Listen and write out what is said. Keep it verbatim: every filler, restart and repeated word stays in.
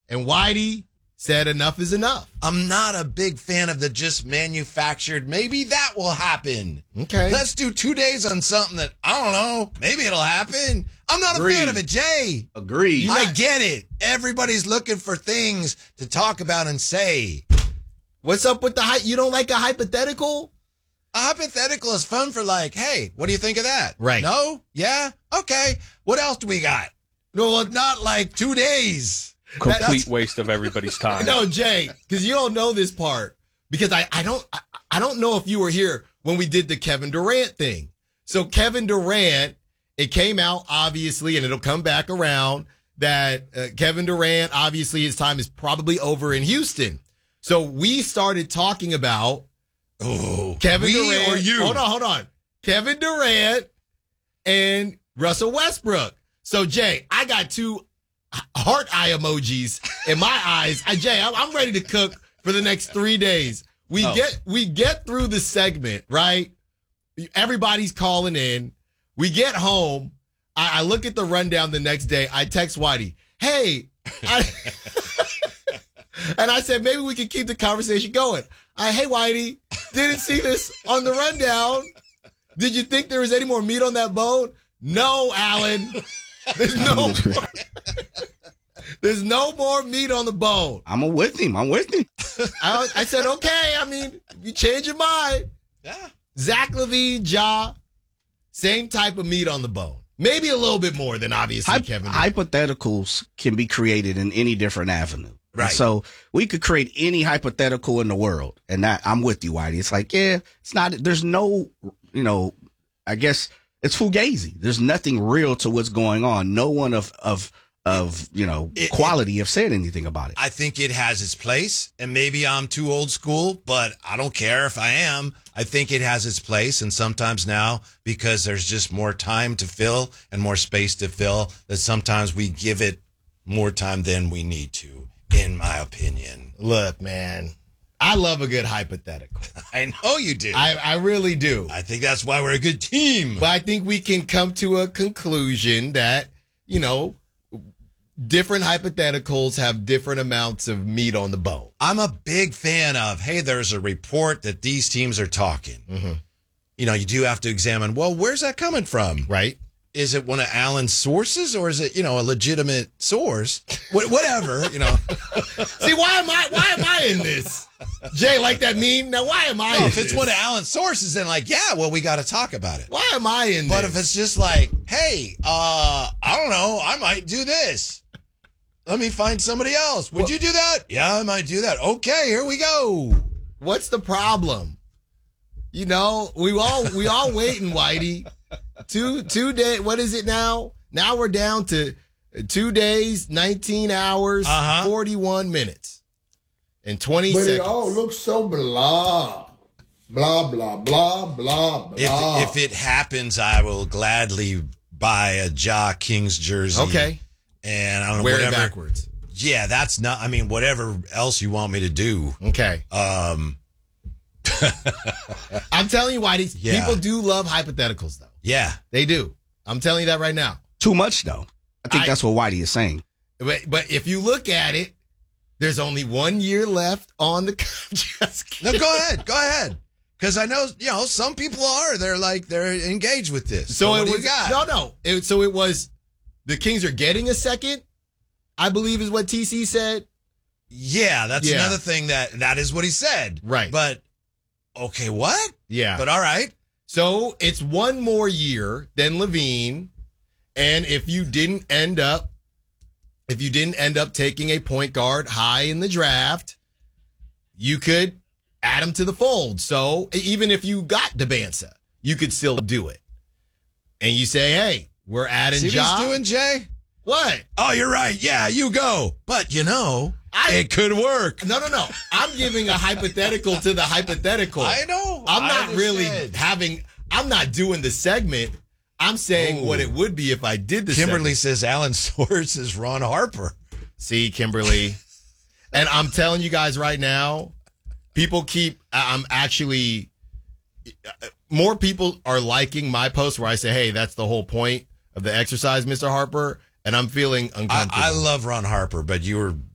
And Whitey said enough is enough. I'm not a big fan of the just manufactured. Maybe that will happen. Okay. Let's do two days on something that, I don't know, maybe it'll happen. I'm not Agreed. a fan of it, Jay. Agreed. I get it. Everybody's looking for things to talk about and say. What's up with the hype? You don't like a hypothetical? A hypothetical is fun for like, hey, what do you think of that? Right. No? Yeah? Okay. What else do we got? No, not like two days. Complete That's- waste of everybody's time. No, Jay, because you don't know this part. Because I, I don't I, I don't know if you were here when we did the Kevin Durant thing. So Kevin Durant, it came out obviously, and it'll come back around that uh, Kevin Durant, obviously his time is probably over in Houston. So we started talking about Oh, Kevin we Durant or you? Hold on, hold on. Kevin Durant and Russell Westbrook. So Jay, I got two heart eye emojis in my eyes. I, Jay, I'm, I'm ready to cook for the next three days. We Oh. get we get through the segment, right? Everybody's calling in. We get home. I, I look at the rundown the next day. I text Whitey, hey, I, and I said maybe we can keep the conversation going. I, hey, Whitey, didn't see this on the rundown. Did you think there was any more meat on that bone? No, Alan. There's no. There's no more meat on the bone. I'm with him. I'm with him. I, I said, okay. I mean, you change your mind. Yeah. Zach LaVine, Ja, same type of meat on the bone. Maybe a little bit more than obviously Hy- Kevin. hypotheticals can be created in any different avenue. Right. And so we could create any hypothetical in the world. And that I'm with you, Whitey. It's like, yeah, it's not, there's no, you know, I guess it's fugazi. There's nothing real to what's going on. No one of, of, of, you know, It- quality have said anything about it. I think it has its place, and maybe I'm too old school, but I don't care if I am. I think it has its place, and sometimes now, because there's just more time to fill and more space to fill, that sometimes we give it more time than we need to, in my opinion. Look, man, I love a good hypothetical. I know you do. I, I, I really do. I think that's why we're a good team. But I think we can come to a conclusion that, you know, different hypotheticals have different amounts of meat on the bone. I'm a big fan of, hey, there's a report that these teams are talking. Mm-hmm. You know, you do have to examine, well, where's that coming from? Right? Is it one of Alan's sources, or is it, you know, a legitimate source? Wh- whatever, you know. See, why am I why am I in this? Jay, like that meme? Now, why am I No, in if it's this? one of Alan's sources, then like, yeah, well, we got to talk about it. Why am I in But this? if it's just like, hey, uh, I don't know, I might do this. Let me find somebody else. Would Well- you do that? Yeah, I might do that. Okay, here we go. What's the problem? You know, we all we all waiting, Whitey. Two two day. What is it now? Now we're down to two days, nineteen hours, Uh-huh. forty-one minutes, and twenty But seconds. it all looks so blah. Blah, blah, blah, blah, blah. If if it happens, I will gladly buy a Ja Kings jersey. Okay, And I don't know, wear whatever. it backwards. Yeah, that's not, I mean, whatever else you want me to do. Okay, Um, I'm telling you, Whitey. Yeah. People do love hypotheticals, though. yeah. They do. I'm telling you that right now. Too much, though. I think I- that's what Whitey is saying. But but if you look at it, there's only one year left on the. Just No, go ahead. Go ahead. Because I know, you know, some people are. They're like, they're engaged with this. So what it do was you got? no, no. It, so it was the Kings are getting a second. I believe is what T C said. Yeah, that's Yeah. another thing that, that is what he said. Right. But, okay, what? Yeah. But all right. So it's one more year than Levine, and if you didn't end up, if you didn't end up taking a point guard high in the draft, you could add him to the fold. So even if you got Debansa, you could still do it. And you say, hey, we're adding See what Ja. he's doing, Jay? What? Oh, you're right. Yeah, you go. But, you know, I- it could work. No, no, no. I'm giving a hypothetical to the hypothetical. I know. I'm I not really understand. having, I'm not doing the segment. I'm saying Ooh. what it would be if I did the Kimberly segment. says Alan Source is Ron Harper. See, Kimberly. And I'm telling you guys right now, people keep, I'm actually, more people are liking my post where I say, hey, that's the whole point of the exercise, Mister Harper. And I'm feeling I, uncomfortable. I love Ron Harper, but you were